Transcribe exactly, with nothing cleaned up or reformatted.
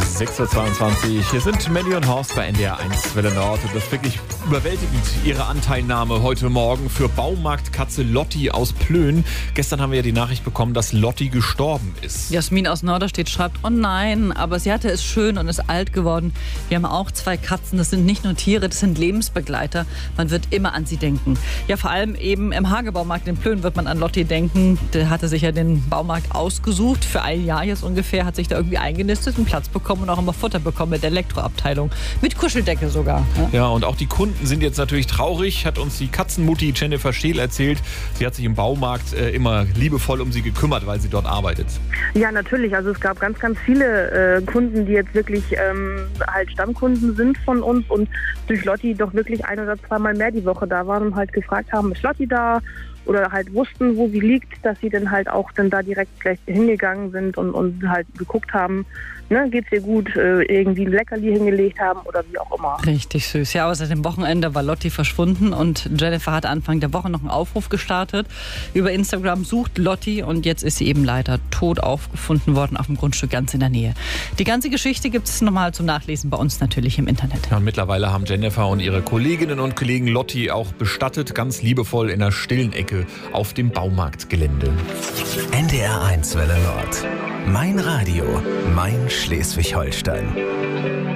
sechs Uhr zweiundzwanzig. Hier sind Melly und Horst bei N D R eins Welle Nord. Und das ist wirklich überwältigend, ihre Anteilnahme heute Morgen für Baumarktkatze Lotti aus Plön. Gestern haben wir ja die Nachricht bekommen, dass Lotti gestorben ist. Jasmin aus Norderstedt schreibt, oh nein, aber sie hatte es schön und ist alt geworden. Wir haben auch zwei Katzen, das sind nicht nur Tiere, das sind Lebensbegleiter. Man wird immer an sie denken. Ja, vor allem eben im Hagebaumarkt in Plön wird man an Lotti denken. Der hatte sich ja den Baumarkt ausgesucht. Für ein Jahr jetzt ungefähr, hat sich da irgendwie eingenistet, einen Platz bekommen und auch immer Futter bekommen mit der Elektroabteilung. Mit Kuscheldecke sogar. Ja, ja, und auch die Kunden sind jetzt natürlich traurig, hat uns die Katzenmutti Jennifer Schehl erzählt. Sie hat sich im Baumarkt äh, immer liebevoll um sie gekümmert, weil sie dort arbeitet. Ja, natürlich. Also es gab ganz, ganz viele äh, Kunden, die jetzt wirklich ähm, halt Stammkunden sind von uns und durch Lotti doch wirklich ein oder zweimal mehr die Woche da waren und halt gefragt haben, ist Lotti da? Oder halt wussten, wo sie liegt, dass sie dann halt auch dann da direkt gleich hingegangen sind und, und halt geguckt haben, ne, geht's ihr gut, äh, irgendwie ein Leckerli hingelegt haben oder wie auch immer. Richtig süß. Ja, aber seit dem Wochenende war Lotti verschwunden und Jennifer hat Anfang der Woche noch einen Aufruf gestartet. Über Instagram sucht Lotti und jetzt ist sie eben leider tot aufgefunden worden auf dem Grundstück ganz in der Nähe. Die ganze Geschichte gibt es nochmal zum Nachlesen bei uns natürlich im Internet. Ja, und mittlerweile haben Jennifer und ihre Kolleginnen und Kollegen Lotti auch bestattet, ganz liebevoll in der stillen Ecke auf dem Baumarktgelände. N D R eins Welle Nord. Mein Radio, mein Schleswig-Holstein.